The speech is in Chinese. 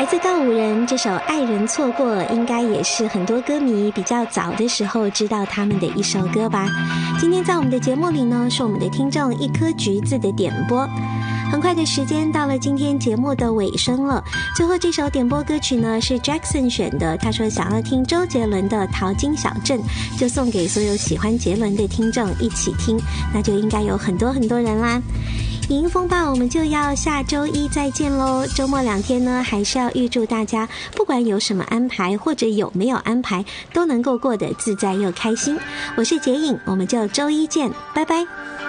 来自告五人这首《爱人错过》，应该也是很多歌迷比较早的时候知道他们的一首歌吧。今天在我们的节目里呢，是我们的听众一颗橘子的点播。很快的时间到了今天节目的尾声了，最后这首点播歌曲呢是 Jackson 选的，他说想要听周杰伦的《淘金小镇》，就送给所有喜欢杰伦的听众一起听，那就应该有很多很多人啦。影音风暴我们就要下周一再见咯，周末2天呢还是要预祝大家不管有什么安排或者有没有安排都能够过得自在又开心。我是杰颖，我们就周一见，拜拜。